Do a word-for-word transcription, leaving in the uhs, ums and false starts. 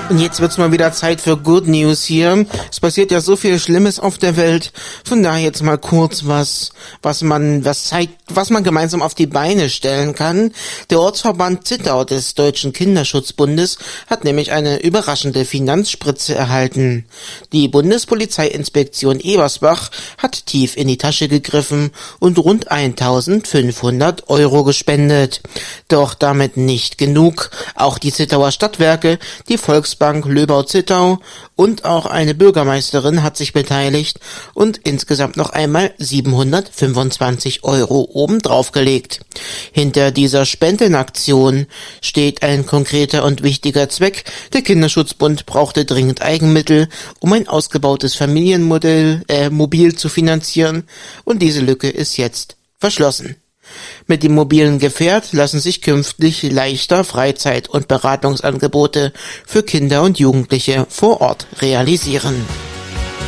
Und jetzt wird's mal wieder Zeit für Good News hier. Es passiert ja so viel Schlimmes auf der Welt. Von daher jetzt mal kurz was, was man, was zeigt, was man gemeinsam auf die Beine stellen kann. Der Ortsverband Zittau des Deutschen Kinderschutzbundes hat nämlich eine überraschende Finanzspritze erhalten. Die Bundespolizeiinspektion Ebersbach hat tief in die Tasche gegriffen und rund eintausendfünfhundert Euro gespendet. Doch damit nicht genug. Auch die Zittauer Stadtwerke, die Volksbank Löbau-Zittau und auch eine Bürgermeisterin hat sich beteiligt und insgesamt noch einmal siebenhundertfünfundzwanzig Euro obendrauf gelegt. Hinter dieser Spendenaktion steht ein konkreter und wichtiger Zweck. Der Kinderschutzbund brauchte dringend Eigenmittel, um ein ausgebautes Familienmodell, äh, mobil zu finanzieren, und diese Lücke ist jetzt verschlossen. Mit dem mobilen Gefährt lassen sich künftig leichter Freizeit- und Beratungsangebote für Kinder und Jugendliche vor Ort realisieren.